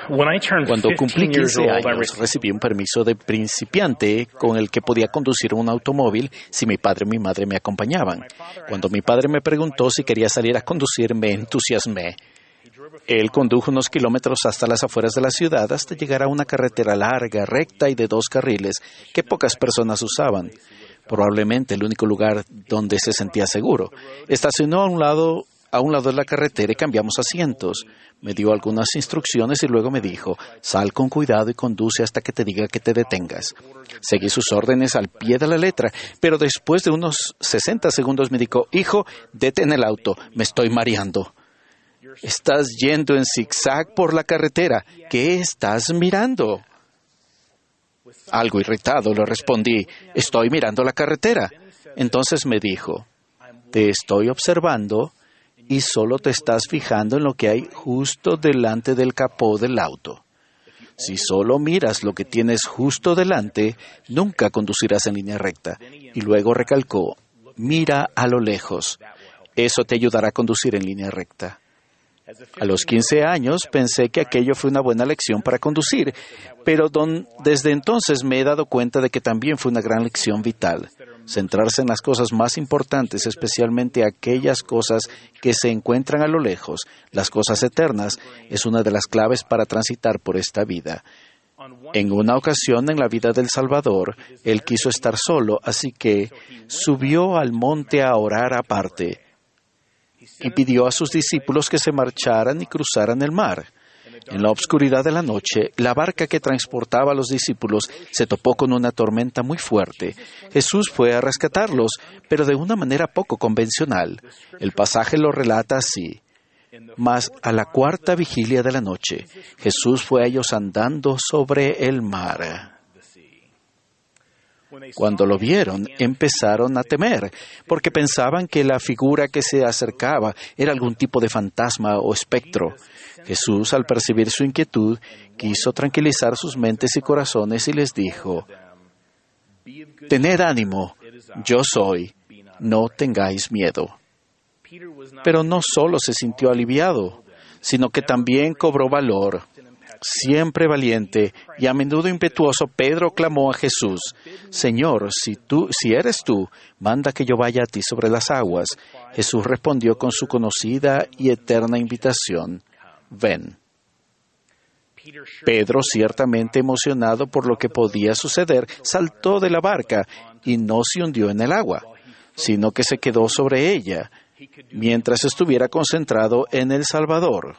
Cuando cumplí 15 años, recibí un permiso de principiante con el que podía conducir un automóvil si mi padre y mi madre me acompañaban. Cuando mi padre me preguntó si quería salir a conducir, me entusiasmé. Él condujo unos kilómetros hasta las afueras de la ciudad hasta llegar a una carretera larga, recta y de 2 carriles que pocas personas usaban. Probablemente el único lugar donde se sentía seguro. Estacionó a un lado de la carretera y cambiamos asientos. Me dio algunas instrucciones y luego me dijo: sal con cuidado y conduce hasta que te diga que te detengas. Seguí sus órdenes al pie de la letra, pero después de unos 60 segundos me dijo: hijo, detén el auto, me estoy mareando. Estás yendo en zigzag por la carretera. ¿Qué estás mirando? Algo irritado le respondí: estoy mirando la carretera. Entonces me dijo: te estoy observando y solo te estás fijando en lo que hay justo delante del capó del auto. Si solo miras lo que tienes justo delante, nunca conducirás en línea recta. Y luego recalcó: mira a lo lejos. Eso te ayudará a conducir en línea recta. A los 15 años pensé que aquello fue una buena lección para conducir, pero desde entonces me he dado cuenta de que también fue una gran lección vital. Centrarse en las cosas más importantes, especialmente aquellas cosas que se encuentran a lo lejos, las cosas eternas, es una de las claves para transitar por esta vida. En una ocasión en la vida del Salvador, él quiso estar solo, así que subió al monte a orar aparte y pidió a sus discípulos que se marcharan y cruzaran el mar. En la oscuridad de la noche, la barca que transportaba a los discípulos se topó con una tormenta muy fuerte. Jesús fue a rescatarlos, pero de una manera poco convencional. El pasaje lo relata así: mas a la 4ª vigilia de la noche, Jesús fue a ellos andando sobre el mar. Cuando lo vieron, empezaron a temer, porque pensaban que la figura que se acercaba era algún tipo de fantasma o espectro. Jesús, al percibir su inquietud, quiso tranquilizar sus mentes y corazones y les dijo: tened ánimo, yo soy, no tengáis miedo. Pero no solo se sintió aliviado, sino que también cobró valor. Siempre valiente y a menudo impetuoso, Pedro clamó a Jesús: Señor, si eres tú, manda que yo vaya a ti sobre las aguas. Jesús respondió con su conocida y eterna invitación: ven. Pedro, ciertamente emocionado por lo que podía suceder, saltó de la barca y no se hundió en el agua, sino que se quedó sobre ella, mientras estuviera concentrado en el Salvador.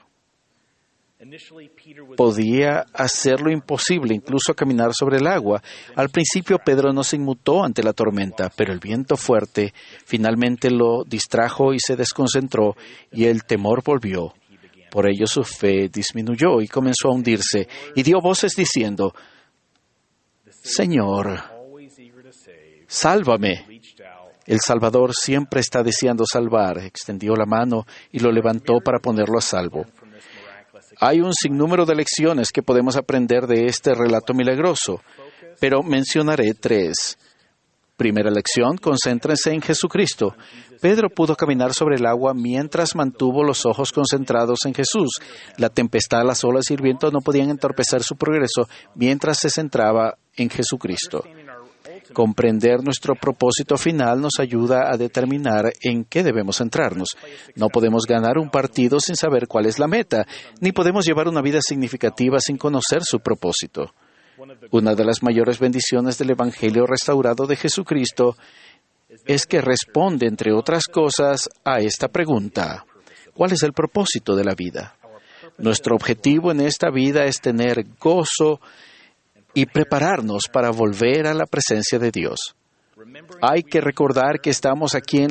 Podía hacer lo imposible, incluso caminar sobre el agua. Al principio Pedro no se inmutó ante la tormenta, pero el viento fuerte finalmente lo distrajo y se desconcentró, y el temor volvió. Por ello su fe disminuyó y comenzó a hundirse, y dio voces diciendo: Señor, sálvame. El Salvador siempre está deseando salvar. Extendió la mano y lo levantó para ponerlo a salvo. Hay un sinnúmero de lecciones que podemos aprender de este relato milagroso, pero mencionaré 3. Primera lección: concéntrense en Jesucristo. Pedro pudo caminar sobre el agua mientras mantuvo los ojos concentrados en Jesús. La tempestad, las olas y el viento no podían entorpecer su progreso mientras se centraba en Jesucristo. Comprender nuestro propósito final nos ayuda a determinar en qué debemos centrarnos. No podemos ganar un partido sin saber cuál es la meta, ni podemos llevar una vida significativa sin conocer su propósito. Una de las mayores bendiciones del Evangelio restaurado de Jesucristo es que responde, entre otras cosas, a esta pregunta: ¿cuál es el propósito de la vida? Nuestro objetivo en esta vida es tener gozo y prepararnos para volver a la presencia de Dios. Hay que recordar que estamos aquí en